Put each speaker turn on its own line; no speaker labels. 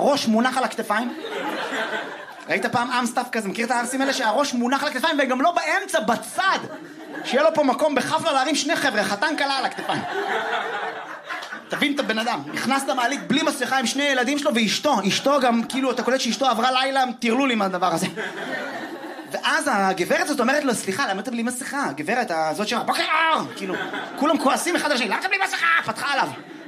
הראש מונח על הכתפיים? ראית פעם אמסטף כזה, מכיר את הארסים האלה שהראש מונח על הכתפיים וגם לא באמצע, בצד? שיהיה לו פה מקום בחפלה להרים שני חבר'ה, חתן קלה על הכתפיים. תבין את הבן אדם, נכנס למעלית בלי מסכה עם שני ילדים שלו ואשתו גם, כאילו, אתה קולט שאשתו עברה לילה, תרלול עם הדבר הזה. ואז הגברת הזאת אומרת לו, סליחה, למה אתה בלי מסכה? הגברת הזאת שאומרת, בוקר אור! כאילו, כולם כועסים אחד על השני, למה אתה בלי מסכה? פתחה עליו.